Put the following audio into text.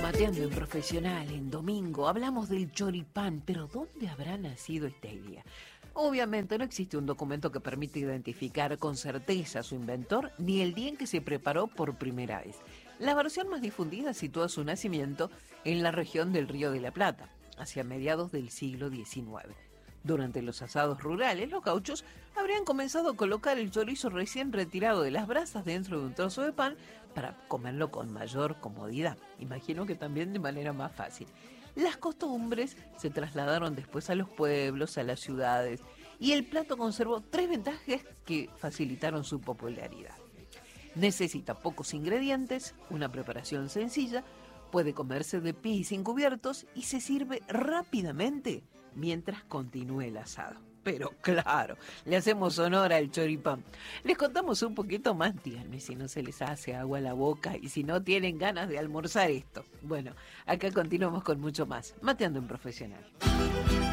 Mateando en Profesional, en domingo, hablamos del choripán, pero ¿dónde habrá nacido esta idea? Obviamente no existe un documento que permita identificar con certeza a su inventor ni el día en que se preparó por primera vez. La versión más difundida sitúa su nacimiento en la región del Río de la Plata, hacia mediados del siglo XIX. Durante los asados rurales, los gauchos habrían comenzado a colocar el chorizo recién retirado de las brasas dentro de un trozo de pan para comerlo con mayor comodidad. Imagino que también de manera más fácil. Las costumbres se trasladaron después a los pueblos, a las ciudades, y el plato conservó tres ventajas que facilitaron su popularidad. Necesita pocos ingredientes, una preparación sencilla, puede comerse de pie y sin cubiertos y se sirve rápidamente mientras continúe el asado. Pero claro, le hacemos honor al choripán. Les contamos un poquito más, díganme si no se les hace agua a la boca y si no tienen ganas de almorzar esto. Bueno, acá continuamos con mucho más, Mateando en Profesional.